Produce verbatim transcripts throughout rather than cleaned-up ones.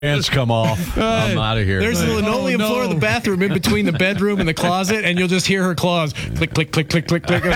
Hands come off. I'm out of here. There's the linoleum oh, no. floor of the bathroom in between the bedroom and the closet, and you'll just hear her claws click, click, click, click, click, click.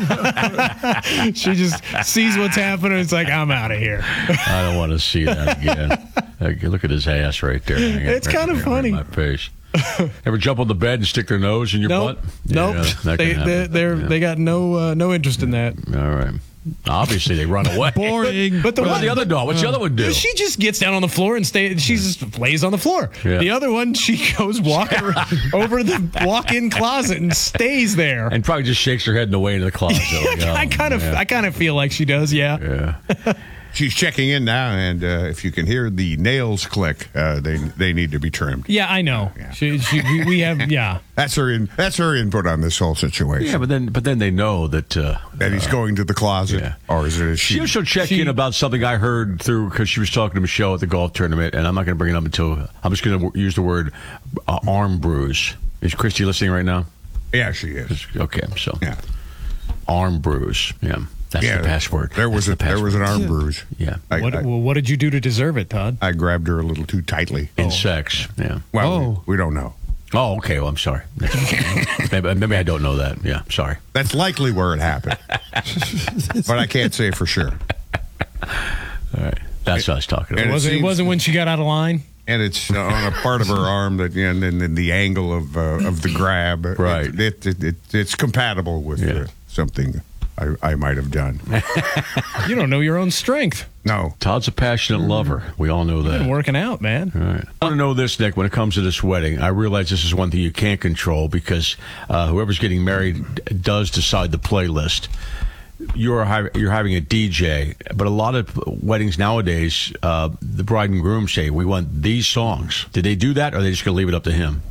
She just sees what's happening. It's like, I'm out of here. I don't want to see that again. Look at his ass right there. It's kind of funny. My face. Ever jump on the bed and stick their nose in your nope. butt? Nope. Yeah, that they can they happen. they're, Yeah. they got no uh, no interest in that. All right. Obviously, they run away. Boring. But the What about one, the other dog? What's the other one do? She just gets down on the floor and stay. She just lays on the floor. Yeah. The other one, she goes walk over the walk-in closet and stays there. And probably just shakes her head in the way into the closet. Like, oh, I kind of yeah. I kind of feel like she does. Yeah. Yeah. She's checking in now, and uh, if you can hear the nails click, uh, they they need to be trimmed. Yeah, I know. Yeah. She, she, we, we have. Yeah. That's her in. That's her input on this whole situation. Yeah, but then but then they know that uh, that he's going to the closet, yeah. or is it a she she? also check She- in about something I heard through because she was talking to Michelle at the golf tournament, and I'm not going to bring it up until I'm just going to use the word uh, arm bruise. Is Christy listening right now? Yeah, she is. Okay, so Yeah, arm bruise. Yeah, that's yeah. the password. There was That's a the there was an password. arm bruise. Yeah, I, What, I, well, what did you do to deserve it, Todd? I grabbed her a little too tightly. in sex. Yeah. Well, Oh. we, we don't know. Oh, okay. Well, I'm sorry. maybe, maybe I don't know that. Yeah, sorry. That's likely where it happened, but I can't say for sure. All right, that's what I was talking And about. it Was it, it seems- wasn't when she got out of line? And it's uh, on a part of her arm that, you know, and then the angle of uh, of the grab. Right. It, it, it, it, it's compatible with Yeah. uh, something I, I might have done. You don't know your own strength. No. Todd's a passionate lover. We all know that. Been working out, man. All right. I want to know this, Nick, when it comes to this wedding. I realize this is one thing you can't control because uh, whoever's getting married d- does decide the playlist. You're hi- you're having a D J, but a lot of weddings nowadays, uh, the bride and groom say, we want these songs. Did they do that, or are they just going to leave it up to him?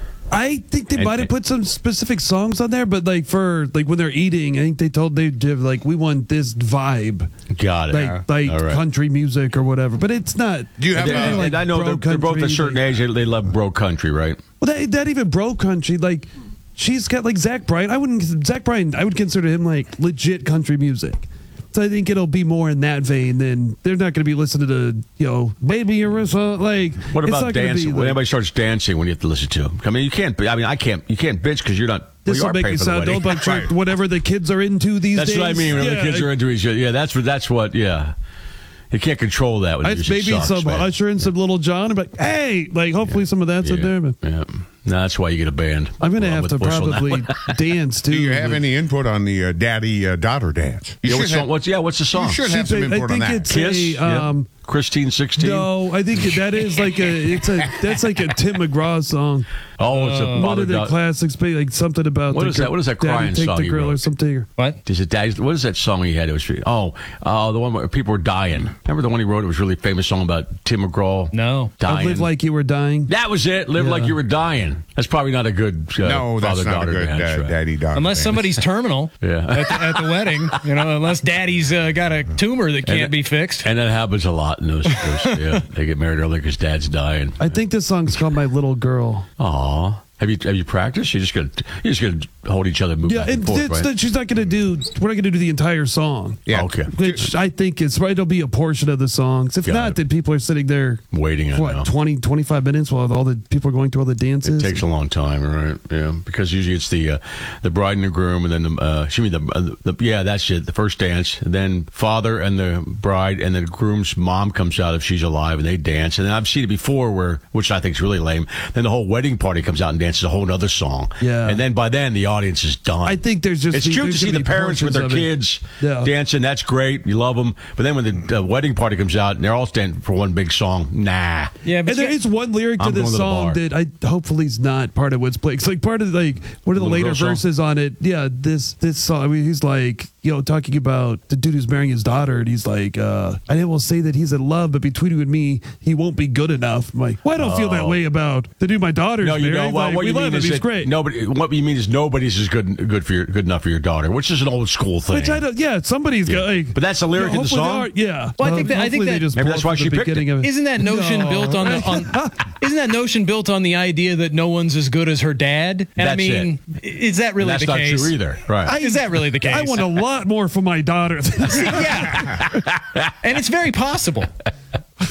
I think they And- might have put some specific songs on there, but like for like when they're eating, I think they told they did like we want this vibe, Got it. like like All right. country music or whatever. But it's not. Do you have And, a, and like I know they're, bro they're both a country, certain like- age. They, they love bro country, right? Well, that, that even bro country, like she's got like Zach Bryan. I wouldn't Zach Bryan. I would consider him like legit country music. So I think it'll be more in that vein than they're not going to be listening to, you know, Baby Arissa. Like, What it's about not gonna dancing? be When like- anybody starts dancing, when you have to listen to them, I mean, you can't. I mean, I can't. You can't bitch because you're not. Well, This you will are make paying you for the sound wedding. old, but like whatever the kids are into these That's days. what I mean. When yeah, the kids are into each other, yeah, that's what. That's what. Yeah, you can't control that. When I, music maybe sucks, some man. Usher and some Little John. I'm like, hey, like hopefully some of that's yeah. in there. But Yeah, no, that's why you get a band. I'm gonna Well, have with to Bush on that probably one. dance too. do you have but- any input on the uh, daddy uh, daughter dance? You Yeah, should what's, song, have, what's yeah? What's the song? you should have She's some a- I input on think that. it's Kiss. a, Yeah. um, Christine sixteen. No, I think that is like a it's a that's like a Tim McGraw song. Oh, it's a One mother of the dog. classics, but like something about What the is that? What is that Daddy crying Take song the you girl wrote? or something. What? Is it Daddy's? What is that song he had? It was oh, uh, the one where people were dying. Remember the one he wrote? It was a really famous song about Tim McGraw. No. I dying. live like you were dying. That was it. Live Yeah. like you were dying. That's probably not a good. Uh, No, that's not a father-daughter good dance, uh, right? daddy daughter. Unless dance. somebody's terminal Yeah. at, the, at the wedding, you know, unless daddy's uh, got a tumor that can't And- be fixed. And that happens a lot in those. those yeah, they get married early because dad's dying. I think this song's called My Little Girl. Aw. Have you have you practiced? You're just gonna you're just gonna hold each other, and move Yeah, back and and forth, it's right? not- she's not going to do. We're not going to do the entire song. Yeah. Okay. Which I think is right. It'll be a portion of the songs. If Got not, it. then people are sitting there. Waiting on now. What twenty, twenty-five minutes while all the people are going through all the It dances. takes a long time, right? Yeah, because usually it's the uh, the bride and the groom, and then the uh, excuse me, the, uh, the yeah, that's it. The first dance, and then father and the bride and the groom's mom comes out if she's alive, and they dance. And then I've seen it before, where which I think is really lame. Then the whole wedding party comes out and dances a whole other song. Yeah. and then by then the audience is done. I think there's just it's cute to there's see gonna the be parents with their portions of it. kids Yeah. dancing. That's great. You love them. But then when the uh, wedding party comes out and they're all standing for one big song, nah. Yeah, but And there you- is one lyric to I'm going this to the song bar. that I hopefully is not part of what's playing. It's like part of like one of the Little later girl song? verses on it. Yeah, this this song. I mean, he's like you know talking about the dude who's marrying his daughter, and he's like, uh, I will say that he's in love, but between you and me, he won't be good enough. I'm like, well, I don't feel that Oh. way about the dude my daughter's No, you know. marrying. Well, Like, what we you love mean him. is He's that great. nobody. What you mean is nobody's as good good for your good enough for your daughter, which is an old school thing. Which I don't. Yeah, somebody's got. Like, But that's the lyric yeah, in the hopefully they song? are- yeah. Well, I think Uh, that- I think hopefully they that- just Maybe pull that's it why from she the picked it. beginning of it. Isn't that notion No. built on the on? Isn't that notion built on the idea that no one's as good as her dad? And I That's mean, is that really And that's the not case? true either, right? Is that really the case? I want a lot more from my daughter. yeah, and it's very possible.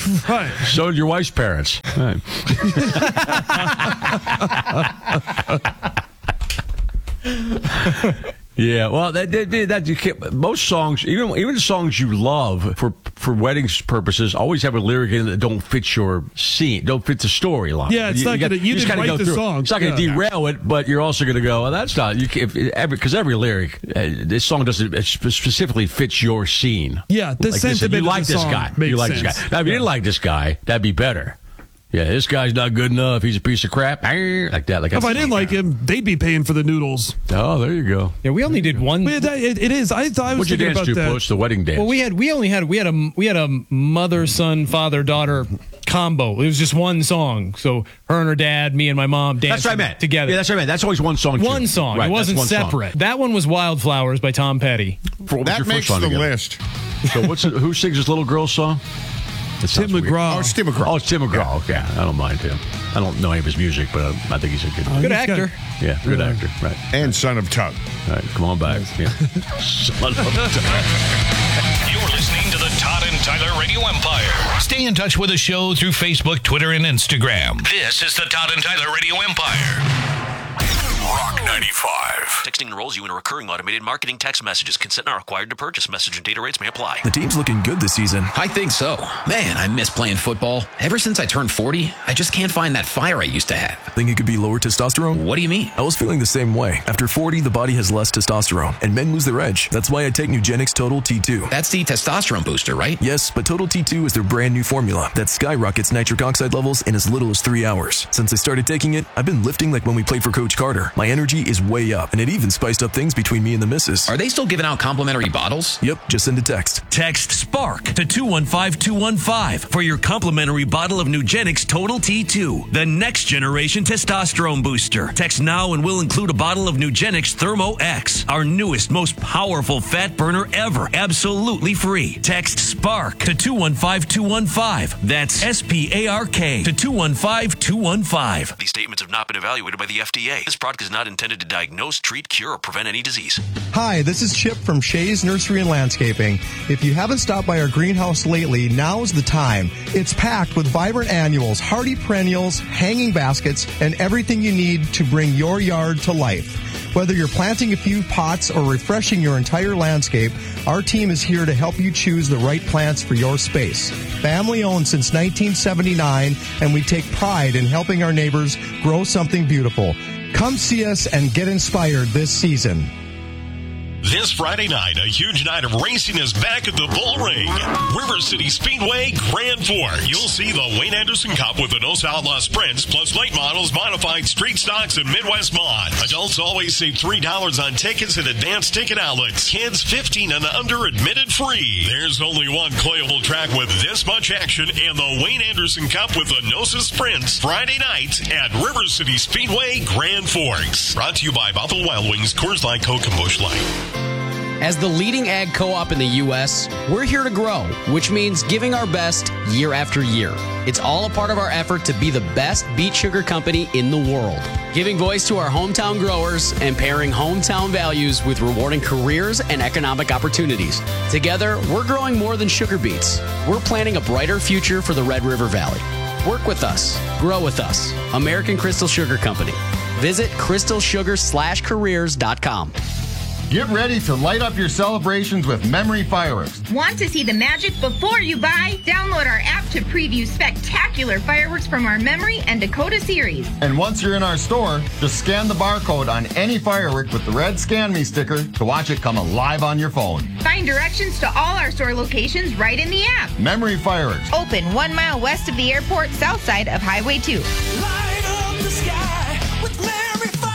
Right. So did your wife's parents. Right. Yeah, well, that, that, that you can't, most songs, even even songs you love for for weddings purposes, always have a lyric in it that don't fit your scene, don't fit the storyline. Yeah, it's you, not you gonna. got, You, just didn't gotta write go the through. song. It's not going to Yeah. derail it, but you're also going to go, well, that's not you. If every because every lyric, uh, this song doesn't it specifically fits your scene. Yeah, the like they said, sentiment you of like the this song guy. makes You like sense. this guy. Now, if you didn't like this guy, that'd be better. Yeah, this guy's not good enough. He's a piece of crap. Like that. Like If that's- I didn't like him, they'd be paying for the noodles. Oh, there you go. Yeah, we only did one. But that, it, it is. I thought I was What'd you thinking dance about to, that. Post? The wedding dance. Well, we had we only had we had a we had a mother son father daughter combo. It was just one song. So her and her dad, me and my mom danced That's what I meant. together. Yeah, that's what I meant. That's always one song. too. One song. Right, it wasn't that's one song. separate. That one was Wildflowers by Tom Petty. For- what was That your makes first song the again? list. So what's it, who sings this little girl song? That Tim sounds weird. McGraw. Oh, it's Tim McGraw. Oh, it's Tim McGraw. Okay, I don't mind him. I don't know any of his music, but I, I think he's a good, Good he's got- actor. yeah, good actor. Right. And Son of Tug. All right, come on back. Yeah. Son of a- You're listening to the Todd and Tyler Radio Empire. Stay in touch with the show through Facebook, Twitter, and Instagram. This is the Todd and Tyler Radio Empire. Rock ninety-five. Texting enrolls you in a recurring automated marketing text messages. Consent not required to purchase. Message and data rates may apply. The team's looking good this season. I think so. Man, I miss playing football. Ever since I turned forty, I just can't find that fire I used to have. Think it could be lower testosterone? What do you mean? I was feeling the same way. After forty, the body has less testosterone, and men lose their edge. That's why I take Nugenix Total T two. That's the testosterone booster, right? Yes, but Total T two is their brand new formula that skyrockets nitric oxide levels in as little as three hours. Since I started taking it, I've been lifting like when we played for Coach Carter. My energy is way up, and it even spiced up things between me and the missus. Are they still giving out complimentary bottles? Yep, just send a text. Text SPARK to two one five two one five for your complimentary bottle of Nugenix Total T two, the next generation testosterone booster. Text now and we'll include a bottle of Nugenix Thermo X, our newest, most powerful fat burner ever, absolutely free. Text SPARK to two one five two one five. That's S P A R K to two one five two one five. These statements have not been evaluated by the F D A. This product is not intended to diagnose, treat, cure, or prevent any disease. Hi, this is Chip from Shays Nursery and Landscaping. If you haven't stopped by our greenhouse lately, now's the time. It's packed with vibrant annuals, hardy perennials, hanging baskets, and everything you need to bring your yard to life. Whether you're planting a few pots or refreshing your entire landscape, our team is here to help you choose the right plants for your space. Family owned since nineteen seventy-nine, and we take pride in helping our neighbors grow something beautiful. Come see us and get inspired this season. This Friday night, a huge night of racing is back at the Bull Ring. River City Speedway, Grand Forks. You'll see the Wayne Anderson Cup with the Nos Outlaw Sprints, plus late models, modified street stocks, and Midwest mods. Adults always save three dollars on tickets at advanced ticket outlets. Kids fifteen and under admitted free. There's only one playable track with this much action, and the Wayne Anderson Cup with the Nosa Sprints. Friday night at River City Speedway, Grand Forks. Brought to you by Buffalo Wild Wings, Coors Light, Coke, and Busch Light. As the leading ag co-op in the U S, we're here to grow, which means giving our best year after year. It's all a part of our effort to be the best beet sugar company in the world. Giving voice to our hometown growers and pairing hometown values with rewarding careers and economic opportunities. Together, we're growing more than sugar beets. We're planting a brighter future for the Red River Valley. Work with us. Grow with us. American Crystal Sugar Company. Visit crystal sugar slash careers dot com. Get ready to light up your celebrations with Memory Fireworks. Want to see the magic before you buy? Download our app to preview spectacular fireworks from our Memory and Dakota series. And once you're in our store, just scan the barcode on any firework with the red Scan Me sticker to watch it come alive on your phone. Find directions to all our store locations right in the app. Memory Fireworks. Open one mile west of the airport, south side of Highway two. Light up the sky with Merry Fireworks.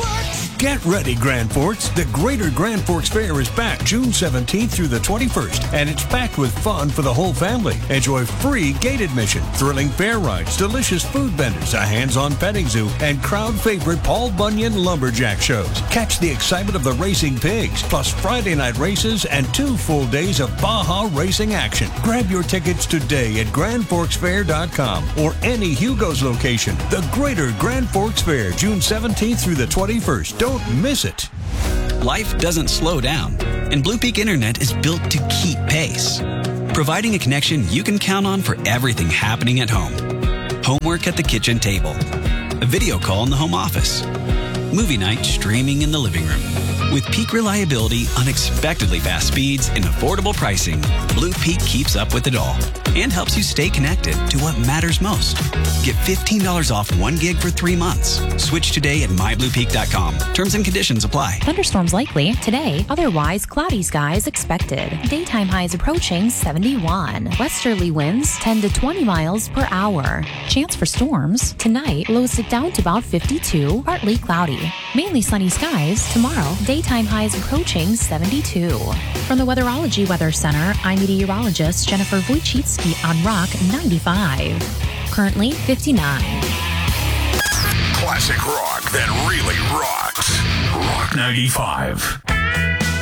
Get ready, Grand Forks. The Greater Grand Forks Fair is back June seventeenth through the twenty-first, and it's packed with fun for the whole family. Enjoy free gate admission, thrilling fair rides, delicious food vendors, a hands-on petting zoo, and crowd favorite Paul Bunyan lumberjack shows. Catch the excitement of the racing pigs, plus Friday night races and two full days of Baja racing action. Grab your tickets today at grand forks fair dot com or any Hugo's location. The Greater Grand Forks Fair, June seventeenth through the twenty-first. Don't miss it. Life doesn't slow down, and Blue Peak Internet is built to keep pace. providing a connection you can count on for everything happening at home. Homework at the kitchen table, a video call in the home office, movie night streaming in the living room. With peak reliability, unexpectedly fast speeds, and affordable pricing, Blue Peak keeps up with it all and helps you stay connected to what matters most. Get fifteen dollars off one gig for three months. Switch today at my blue peak dot com. Terms and conditions apply. Thunderstorms likely today, otherwise cloudy skies expected. Daytime highs approaching seventy-one. Westerly winds ten to twenty miles per hour. Chance for storms tonight, lows sit down to about fifty-two, partly cloudy. Mainly sunny skies tomorrow. Daytime highs approaching seventy-two. From the Weatherology Weather Center, I'm meteorologist Jennifer Wojcicki on Rock ninety-five. Currently fifty-nine. Classic rock that really rocks. Rock ninety-five.